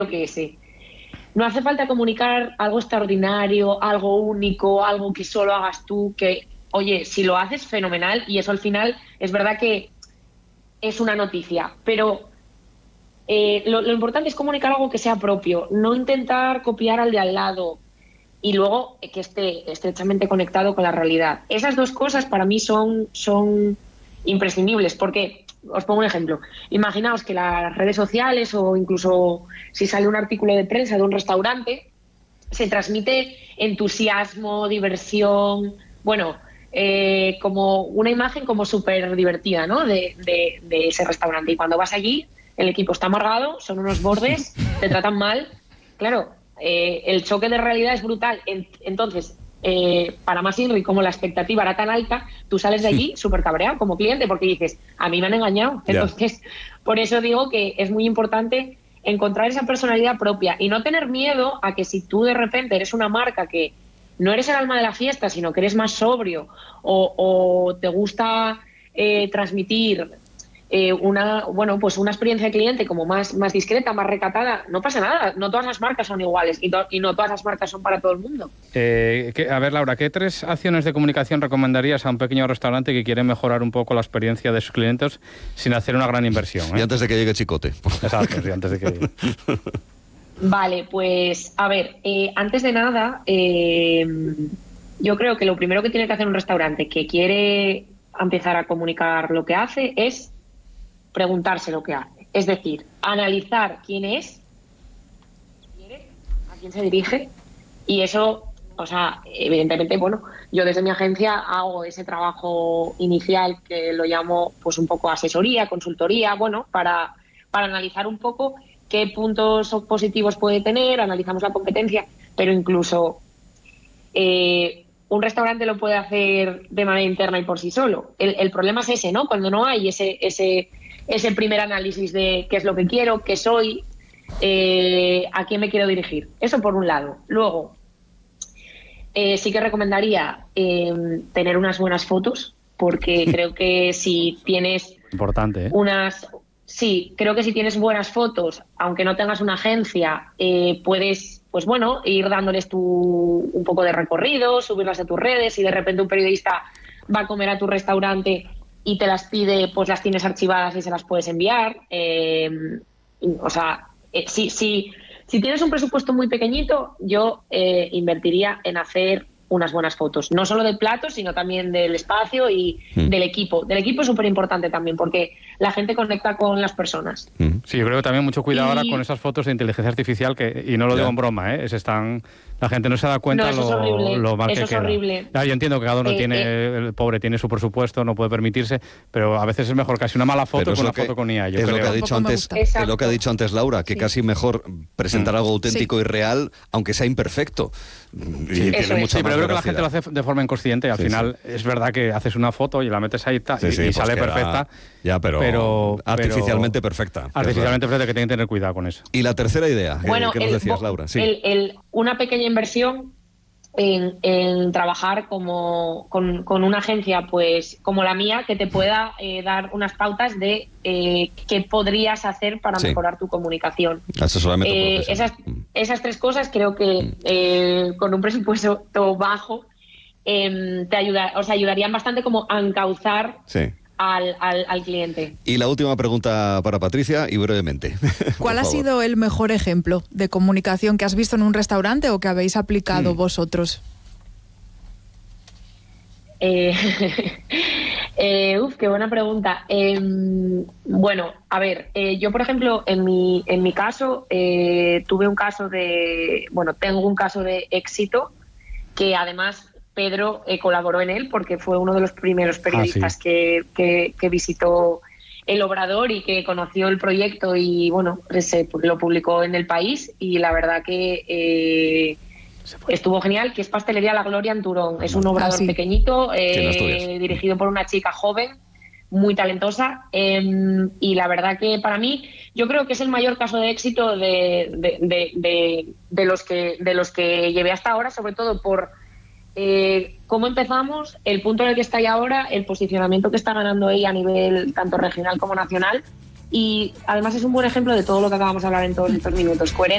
que ese. No hace falta comunicar algo extraordinario, algo único, algo que solo hagas tú, que, oye, si lo haces, fenomenal, y eso al final es verdad que es una noticia, pero lo importante es comunicar algo que sea propio, no intentar copiar al de al lado y luego que esté estrechamente conectado con la realidad. Esas dos cosas para mí son imprescindibles, porque os pongo un ejemplo. Imaginaos que las redes sociales o incluso si sale un artículo de prensa de un restaurante, se transmite entusiasmo, diversión, bueno, como una imagen como súper divertida, ¿no? de ese restaurante. Y cuando vas allí, el equipo está amargado, son unos bordes, te tratan mal. Claro, el choque de realidad es brutal. Entonces, para más Inri, como la expectativa era tan alta, tú sales de allí súper cabreado como cliente porque dices, a mí me han engañado. Entonces, por eso digo que es muy importante encontrar esa personalidad propia y no tener miedo a que si tú de repente eres una marca que no eres el alma de la fiesta, sino que eres más sobrio o te gusta transmitir una experiencia de cliente como más discreta, más recatada, no pasa nada, no todas las marcas son iguales y no todas las marcas son para todo el mundo. A ver, Laura, ¿qué 3 acciones de comunicación recomendarías a un pequeño restaurante que quiere mejorar un poco la experiencia de sus clientes sin hacer una gran inversión? Y antes de que llegue Chicote. Exacto, sí, antes de que llegue. Vale, pues a ver, antes de nada, yo creo que lo primero que tiene que hacer un restaurante que quiere empezar a comunicar lo que hace es preguntarse lo que hace. Es decir, analizar quién es, a quién se dirige, y eso, o sea, evidentemente, bueno, yo desde mi agencia hago ese trabajo inicial que lo llamo pues un poco asesoría, consultoría, bueno, para analizar un poco qué puntos positivos puede tener, analizamos la competencia, pero incluso un restaurante lo puede hacer de manera interna y por sí solo. El problema es ese, ¿no? Cuando no hay ese primer análisis de qué es lo que quiero, qué soy, a quién me quiero dirigir. Eso por un lado. Luego, sí que recomendaría tener unas buenas fotos, porque creo que si tienes importante, ¿eh? Sí, creo que si tienes buenas fotos, aunque no tengas una agencia, puedes, pues bueno, ir dándoles un poco de recorrido, subirlas a tus redes, y de repente un periodista va a comer a tu restaurante y te las pide, pues las tienes archivadas y se las puedes enviar. Si tienes un presupuesto muy pequeñito, yo invertiría en hacer unas buenas fotos, no solo del plato, sino también del espacio y del equipo. Del equipo es súper importante también, porque la gente conecta con las personas. Sí, yo creo que también mucho cuidado ahora con esas fotos de inteligencia artificial, y no lo digo en broma, la gente no se da cuenta lo mal que queda. Eso es horrible. Yo entiendo que cada uno el pobre tiene su presupuesto, no puede permitirse, pero a veces es mejor casi una mala foto que una foto con IA. Es lo que ha dicho antes Laura, que casi mejor presentar algo auténtico y real, aunque sea imperfecto. Sí, tiene mucha pero creo que la gente lo hace de forma inconsciente. Al final es verdad que haces una foto y la metes ahí y sale perfecta. Pero artificialmente perfecta. Artificialmente perfecta, que tienen que tener cuidado con eso. Y la tercera idea, que nos decías, Laura. Sí. Una pequeña inversión en trabajar con una agencia pues como la mía, que te pueda dar unas pautas de qué podrías hacer para mejorar tu comunicación. Asesoramiento esas 3 cosas creo que con un presupuesto bajo ayudarían bastante como a encauzar al cliente. Y la última pregunta para Patricia, y brevemente. ¿Cuál ha sido el mejor ejemplo de comunicación que has visto en un restaurante o que habéis aplicado vosotros? Qué buena pregunta. Bueno, a ver, yo por ejemplo, en mi caso, tengo un caso de éxito que además Pedro colaboró en él porque fue uno de los primeros periodistas que visitó el Obrador y que conoció el proyecto y bueno, lo publicó en El País, y la verdad que estuvo genial, que es Pastelería La Gloria en Turón. Es un obrador pequeñito, dirigido por una chica joven, muy talentosa, y la verdad que para mí, yo creo que es el mayor caso de éxito de los que llevé hasta ahora, sobre todo por cómo empezamos, el punto en el que está ahora, el posicionamiento que está ganando ella a nivel tanto regional como nacional, y además es un buen ejemplo de todo lo que acabamos de hablar en todos estos minutos: coherente,